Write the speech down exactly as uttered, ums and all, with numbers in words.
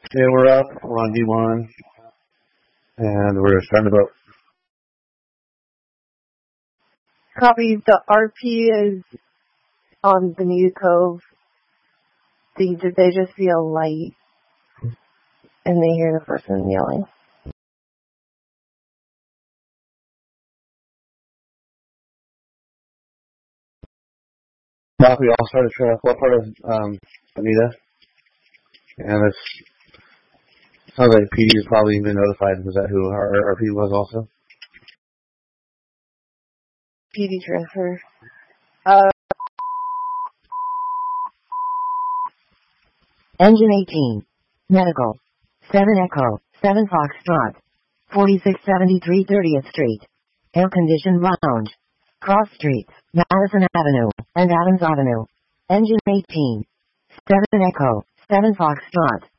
Okay, we're up. We're on D one, and we're starting to vote. Copy. The R P is on the new cove. They, they just see a light, and they hear the person yelling. Copy. I'll start a trail. What part of um, Anita? And it's sounds like P D is probably been notified. Was that who our R P was also? P D transfer. Uh, Engine eighteen. Medical. seven Echo. seven Foxtrot. forty-six seventy-three thirtieth Street. Air-conditioned lounge. Cross Streets, Madison Avenue, and Adams Avenue. Engine eighteen. seven Echo. seven Foxtrot.